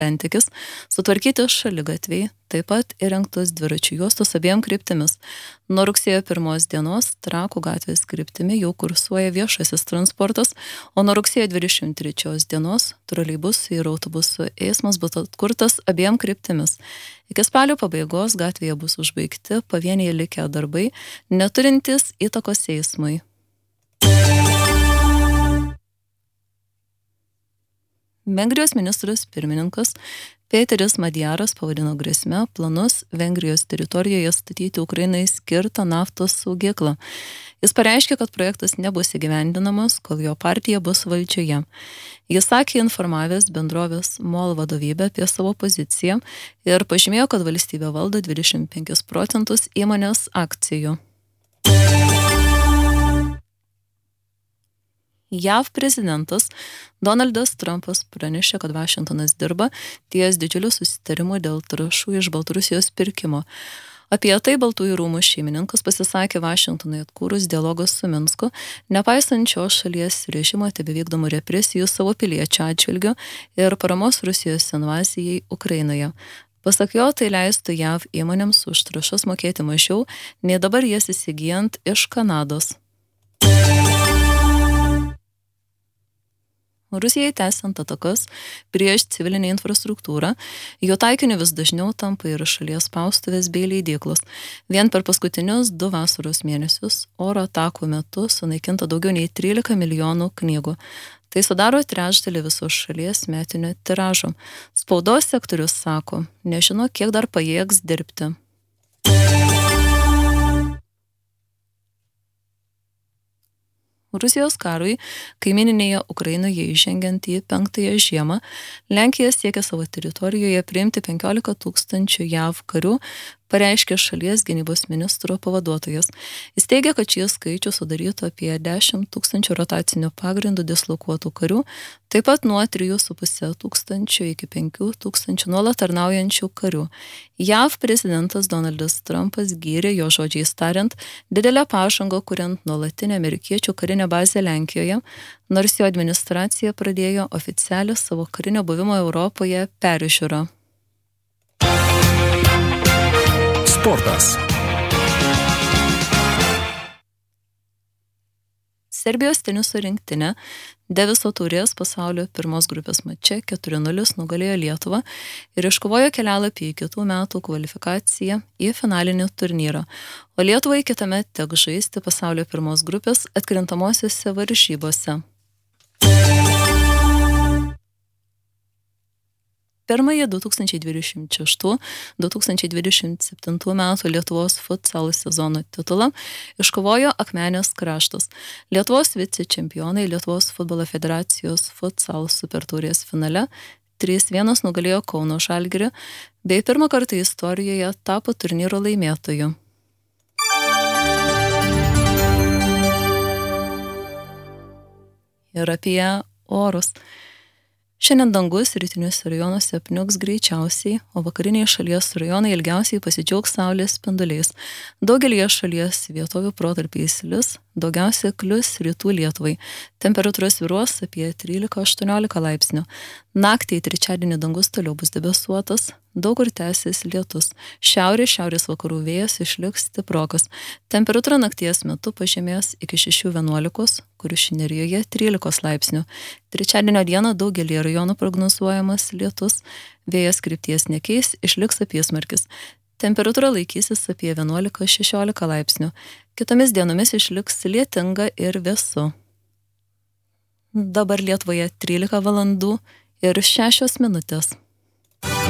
Pentikis, sutvarkyti šaligatviai, taip pat įrengtos dviračių juostos abiem kryptimis. Nuo rugsėjo 1 dienos Trakų gatvės kryptimi jau kursuoja viešasis transportas, o nuo rugsėjo 23 dienos troleibusų ir autobusų eismas bus atkurtas abiem kryptimis. Iki spalio pabaigos gatvėje bus užbaigti pavieniai likę darbai, neturintys įtakos eismui. Vengrijos ministras pirmininkas Peteris Madjaras pavadino grėsme planus Vengrijos teritorijoje statyti Ukrainai skirtą naftos saugyklą. Jis pareiškė, kad projektas nebus įgyvendinamas, kol jo partija bus valdžioje. Jis sakė informavęs bendrovės MOL vadovybę apie savo poziciją ir pažymėjo, kad valstybė valdo 25% įmonės akcijų. JAV prezidentas Donaldas Trumpas pranešė, kad Vašingtonas dirba ties didžiuliu susitarimu dėl trąšų iš Baltarusijos pirkimo. Apie tai Baltųjų rūmų šeimininkas pasisakė Vašingtonui atkūrus dialogą su Minsku, nepaisant šios šalies režimo tebevykdomų represijų savo piliečių atžvilgiu ir paramos Rusijos invazijai Ukrainoje. Pasak jo, tai leistų JAV įmonėms už trąšas mokėti mažiau, nei dabar jas įsigijant iš Kanados. Rusijai tęsiant atakas prieš civilinę infrastruktūrą, jo taikiniu vis dažniau tampa ir šalies spaustuvės bei leidyklos. Vien per paskutinius 2 vasaros mėnesius oro atakų metu sunaikinta daugiau nei 13 milijonų knygų. Tai sudaro trečdalį visos šalies metinio tiražo. Spaudos sektorius sako, nežino, kiek dar pajėgs dirbti. Rusijos karui kaimyninėje Ukrainoje įžengiant į 5-ąją žiemą, Lenkija siekia savo teritorijoje priimti 15 000 JAV karių, pareiškė šalies gynybos ministro pavaduotojas. Jis teigia, kad šie skaičių sudarytų apie 10 000 rotacinių pagrindų dislokuotų karių, taip pat nuo 3,5 tūkstančių iki 5 000 nuolat tarnaujančių karių. JAV prezidentas Donaldas Trumpas gyrė, jo žodžiais tariant, didelę pažangą kuriant nuolatinę amerikiečių karinę bazę Lenkijoje, nors jo administracija pradėjo oficialią savo karinio buvimo Europoje peržiūrą. Sportas. Serbijos teniso rinktinė Deviso taurės pasaulio pirmos grupės mače 4-0 nugalėjo Lietuvą ir iškovojo kelialapį į kitų metų kvalifikaciją į finalinį turnyrą, o Lietuvai kitąmet teks žaisti pasaulio pirmos grupės atkrintamosiose varžybose. Pirmąjį 2026-2027 metų Lietuvos futsalo sezono titulą iškovojo Akmenės kraštas. Lietuvos vicečempionai Lietuvos futbolo federacijos futsal supertaurės finale 3-1 nugalėjo Kauno Žalgirį, bei pirmą kartą istorijoje tapo turnyro laimėtoju. Ir apie orus. Šiandien dangus rytiniuose rajonuose apniuks greičiausiai, o vakariniai šalies rajonai ilgiausiai pasidžiaugs saulės spinduliais. Daugelyje šalies vietovių protarpiais lis, daugiausia klius rytų Lietuvai. Temperatūra svyruos apie 13-18 laipsnių. Naktį į trečiadienį dangus toliau bus debesuotas, daug kur tęsis lietus. Šiaurės vakarų vėjas išliks stiprokas. Temperatūra nakties metu pažemės iki 6-11, Kuršių Nerijoje 13 laipsnių. Trečiadienio dieną daugelį rajonų prognozuojamas lietus, vėjas krypties nekeis, išliks apysmarkis. Temperatūra laikysis apie 11-16 laipsnių. Kitomis dienomis išliks lietinga ir vėsu. Dabar Lietuvoje 13 valandų ir 6 minutės.